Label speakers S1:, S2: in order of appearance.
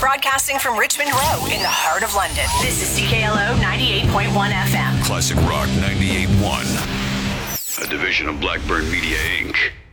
S1: Broadcasting from Richmond Road in the heart of London. This is CKLO 98.1 FM.
S2: Classic Rock 98.1. A division of Blackburn Media, Inc.